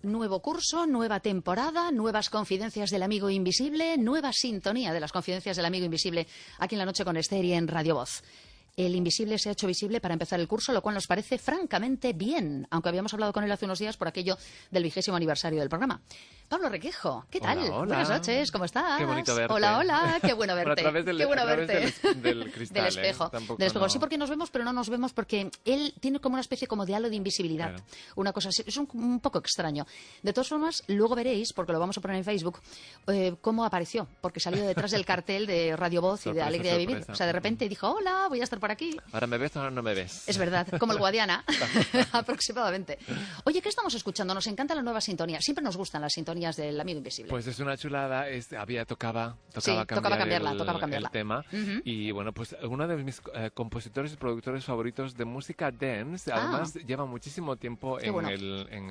Nuevo curso, nueva temporada, nuevas confidencias del amigo invisible, nueva sintonía de las confidencias del amigo invisible aquí en La Noche con Esther y en Radio Voz. El invisible se ha hecho visible para empezar el curso, lo cual nos parece francamente bien, aunque habíamos hablado con él hace unos días por aquello del 20º aniversario del programa. Pablo Requejo, ¿qué tal? Hola, hola. Buenas noches, ¿cómo estás? Qué bonito verte. Hola, hola, qué bueno verte. Bueno, a través qué bueno verte. Del cristal, del espejo. Del espejo. No. Sí, porque nos vemos, pero no nos vemos porque él tiene como una especie como de halo de invisibilidad. Claro. Una cosa así, es un poco extraño. De todas formas, luego veréis, porque lo vamos a poner en Facebook, cómo apareció, porque salió detrás del cartel de Radio Voz y de Sorpresa, Alegría de Vivir. sorpresa. O sea, de repente dijo, hola, voy a estar por aquí. ¿Ahora me ves o no me ves? Es verdad, como el Guadiana, aproximadamente. Oye, ¿qué estamos escuchando? Nos encanta la nueva sintonía. Siempre nos gustan las sintonías del amigo invisible. Pues es una chulada, tocaba cambiarla. el tema. Uh-huh. Y bueno, pues uno de mis compositores y productores favoritos de música dance, además lleva muchísimo tiempo en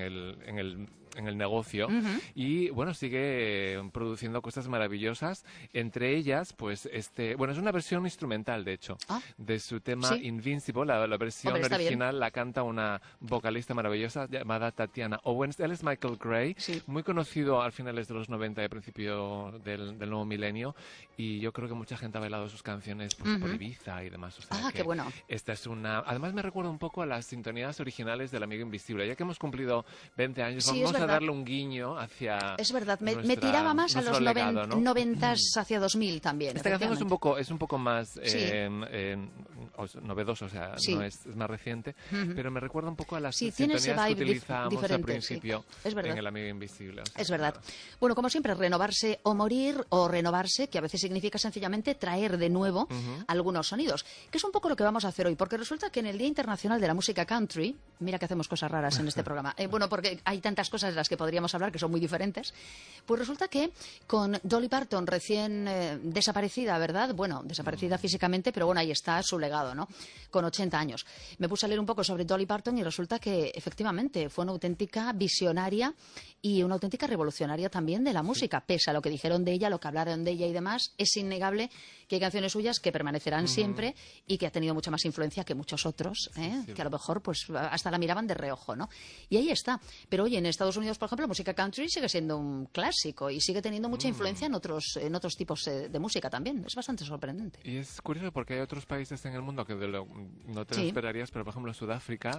el negocio. Uh-huh. Y bueno, sigue produciendo cosas maravillosas. Entre ellas, pues es una versión instrumental, de hecho, de su tema Invincible. La versión original la canta una vocalista maravillosa llamada Tatiana Owens. Él es Michael Gray, muy conocido a finales de los 90 y principio del nuevo milenio, y yo creo que mucha gente ha bailado sus canciones por Ibiza y demás. O sea qué bueno. Esta es además me recuerda un poco a las sintonías originales del Amigo Invisible. Ya que hemos cumplido 20 años, vamos a darle un guiño hacia... Es verdad, me tiraba más a los legado, ¿no? 90 hacia 2000 también. Esta canción es un poco más novedoso, o sea, no es más reciente, pero me recuerda un poco a las sintonías que utilizábamos al principio en El Amigo Invisible. O sea, es verdad. Bueno, como siempre, renovarse o morir, o renovarse, que a veces significa sencillamente traer de nuevo algunos sonidos, que es un poco lo que vamos a hacer hoy, porque resulta que en el Día Internacional de la Música Country, mira que hacemos cosas raras en este programa, bueno, porque hay tantas cosas de las que podríamos hablar que son muy diferentes, pues resulta que con Dolly Parton recién desaparecida, ¿verdad? Bueno, desaparecida físicamente, pero bueno, ahí está su legado, ¿no? Con 80 años. Me puse a leer un poco sobre Dolly Parton y resulta que efectivamente fue una auténtica visionaria y una auténtica revolucionaria también de la música, pese a lo que dijeron de ella, lo que hablaron de ella y demás. Es innegable que hay canciones suyas que permanecerán siempre y que ha tenido mucha más influencia que muchos otros, que a lo mejor pues hasta la miraban de reojo, ¿no? Y ahí está. Pero oye, en Estados Unidos, por ejemplo, la música country sigue siendo un clásico y sigue teniendo mucha influencia en otros tipos de música también. Es bastante sorprendente. Y es curioso porque hay otros países en el mundo que no te lo esperarías, pero por ejemplo en Sudáfrica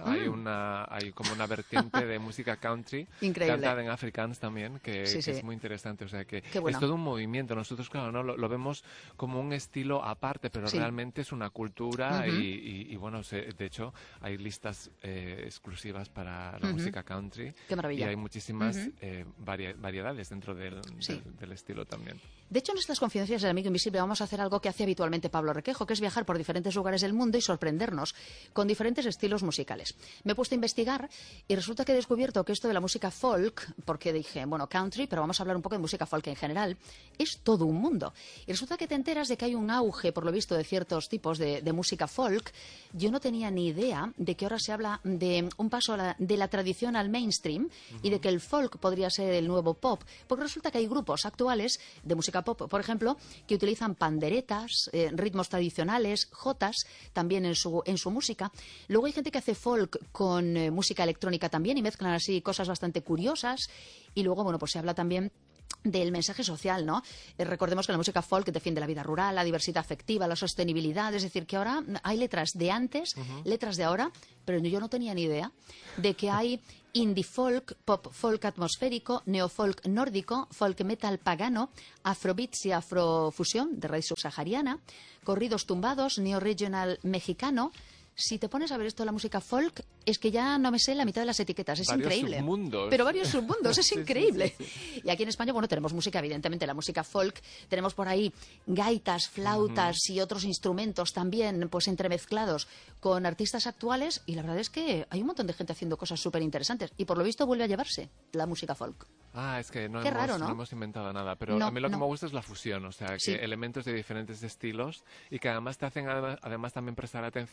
hay como una vertiente de música country cantada en Afrikaans también, que es muy interesante. O sea que es todo un movimiento. Nosotros, claro, no lo vemos como un estilo aparte, pero realmente es una cultura y bueno, de hecho hay listas exclusivas para la música country. Qué maravilla. Y hay muchísimas variedades dentro del estilo también. De hecho, en estas confidencias del Amigo Invisible vamos a hacer algo que hace habitualmente Pablo Requejo, que es viajar por diferentes lugares del mundo y sorprendernos con diferentes estilos musicales. Me he puesto a investigar y resulta que he descubierto que esto de la música folk, porque dije, bueno, country, pero vamos a hablar un poco de música folk en general, es todo un mundo. Y resulta que te enteras de que hay un auge, por lo visto, de ciertos tipos de música folk. Yo no tenía ni idea de que ahora se habla de un paso de la tradición al mainstream y de que el folk podría ser el nuevo pop, porque resulta que hay grupos actuales de música pop, por ejemplo, que utilizan panderetas, ritmos tradicionales, jotas, también en su música. Luego hay gente que hace folk con música electrónica también y mezclan así cosas bastante curiosas. Y luego, bueno, pues se habla también del mensaje social, ¿no? Recordemos que la música folk defiende la vida rural, la diversidad afectiva, la sostenibilidad, es decir, que ahora hay letras de antes, letras de ahora, pero yo no tenía ni idea de que hay indie folk, pop folk atmosférico, neofolk nórdico, folk metal pagano, afrobeats y afrofusión de raíz subsahariana, corridos tumbados, neoregional mexicano. Si te pones a ver esto de la música folk, es que ya no me sé la mitad de las etiquetas, es increíble. Submundos. Pero varios submundos, es increíble. Sí. Y aquí en España, bueno, tenemos música, evidentemente, la música folk, tenemos por ahí gaitas, flautas y otros instrumentos también, pues entremezclados con artistas actuales, y la verdad es que hay un montón de gente haciendo cosas súper interesantes, y por lo visto vuelve a llevarse la música folk. Es que no hemos inventado nada, pero no, a mí lo que me gusta es la fusión, o sea, que elementos de diferentes estilos y que además te hacen además también prestar atención pues a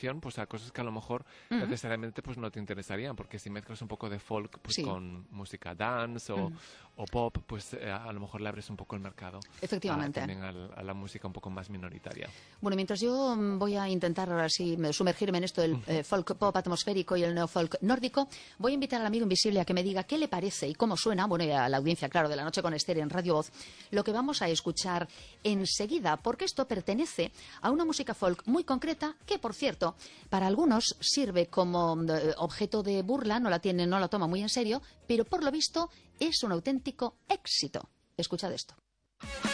cosas que a lo mejor necesariamente pues no te interesarían, porque si mezclas un poco de folk pues con música dance o pop, pues a lo mejor le abres un poco el mercado. Efectivamente. También a la música un poco más minoritaria. Bueno, mientras yo voy a intentar ahora sí sumergirme en esto del folk pop atmosférico y el neofolk nórdico, voy a invitar al amigo invisible a que me diga qué le parece y cómo suena, bueno, y a la audiencia, claro, de La Noche con Esther en Radio Voz, lo que vamos a escuchar enseguida, porque esto pertenece a una música folk muy concreta que, por cierto, para algunos sirve como objeto de burla, no la toma muy en serio, pero por lo visto es un auténtico éxito. Escuchad esto.